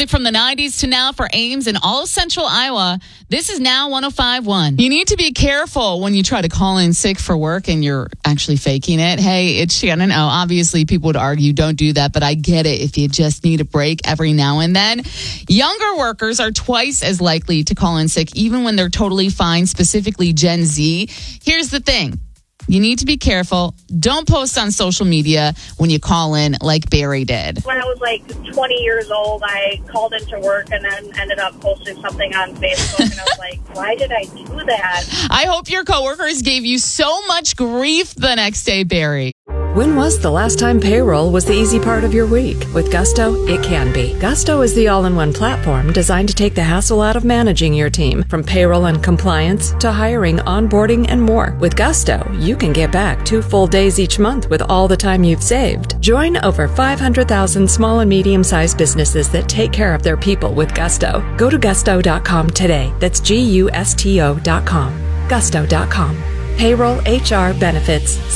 Music from the 90s to now for Ames and all of Central Iowa. This is Now 105.1. You need to be careful when you try to call in sick for work and you're actually faking it. Hey, it's Shannon. Oh, obviously, people would argue don't do that, but I get it if you just need a break every now and then. Younger workers are twice as likely to call in sick, even when they're totally fine, specifically Gen Z. Here's the thing. You need to be careful. Don't post on social media when you call in like Barry did. When I was like 20 years old, I called into work and then ended up posting something on Facebook. And I was like, why did I do that? I hope your coworkers gave you so much grief the next day, Barry. When was the last time payroll was the easy part of your week? With Gusto, it can be. Gusto is the all-in-one platform designed to take the hassle out of managing your team, from payroll and compliance to hiring, onboarding, and more. With Gusto, you can get back 2 full days each month with all the time you've saved. Join over 500,000 small and medium-sized businesses that take care of their people with Gusto. Go to gusto.com today. That's Gusto.com. Gusto.com. Payroll, HR, benefits,